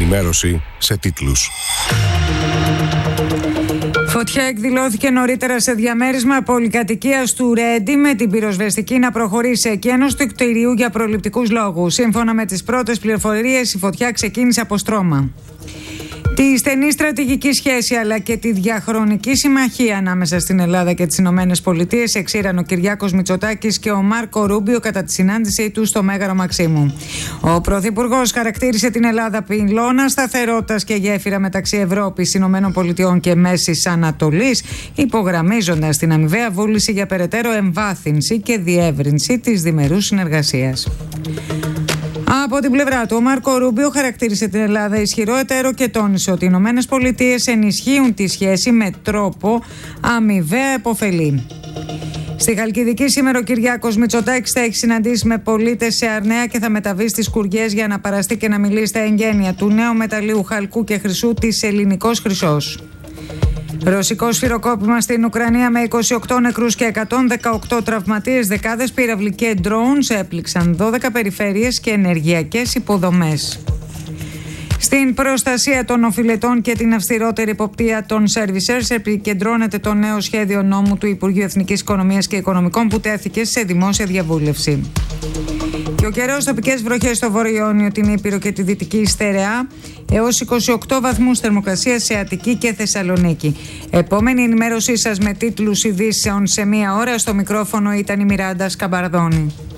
Ενημέρωση σε τίτλους. Φωτιά εκδηλώθηκε νωρίτερα σε διαμέρισμα πολυκατοικίας του Ρέντι με την πυροσβεστική να προχωρήσει σε εκένωση του κτηρίου για προληπτικούς λόγους. Σύμφωνα με τις πρώτες πληροφορίες, η φωτιά ξεκίνησε από στρώμα. Τη στενή στρατηγική σχέση αλλά και τη διαχρονική συμμαχία ανάμεσα στην Ελλάδα και τις Ηνωμένες Πολιτείες εξήραν ο Κυριάκος Μητσοτάκης και ο Μάρκο Ρούμπιο κατά τη συνάντησή του στο Μέγαρο Μαξίμου. Ο Πρωθυπουργός χαρακτήρισε την Ελλάδα πυλώνα σταθερότητας και γέφυρα μεταξύ Ευρώπης, Ηνωμένων Πολιτειών και Μέσης Ανατολής, υπογραμμίζοντας την αμοιβαία βούληση για περαιτέρω εμβάθυνση και διεύρυνση της διμερούς συνεργασίας. Από την πλευρά του, ο Μάρκο Ρούμπιο χαρακτήρισε την Ελλάδα ισχυρό εταίρο και τόνισε ότι οι Ηνωμένες Πολιτείες ενισχύουν τη σχέση με τρόπο αμοιβαία επωφελή. Στη Χαλκιδική σήμερα ο Κυριάκος Μητσοτάκης θα έχει συναντήσει με πολίτες σε Αρνέα και θα μεταβεί στις Κουριές για να παραστεί και να μιλήσει στα εγγένεια του νέου μεταλλείου χαλκού και χρυσού της Ελληνικός Χρυσός. Ρωσικό σφυροκόπημα στην Ουκρανία με 28 νεκρούς και 118 τραυματίες, δεκάδες πύραυλοι και drones έπληξαν 12 περιφέρειες και ενεργειακές υποδομές. Στην προστασία των οφειλετών και την αυστηρότερη εποπτεία των servicers επικεντρώνεται το νέο σχέδιο νόμου του Υπουργείου Εθνικής Οικονομίας και Οικονομικών που τέθηκε σε δημόσια διαβούλευση. Και ο καιρός, τοπικές βροχές στο Βόρειο Ιόνιο, την Ήπειρο και τη Δυτική Στερεά, έως 28 βαθμούς θερμοκρασία σε Αττική και Θεσσαλονίκη. Επόμενη ενημέρωσή σας με τίτλους ειδήσεων σε μία ώρα. Στο μικρόφωνο ήταν η Μιράντα Σκαμπαρδόνη.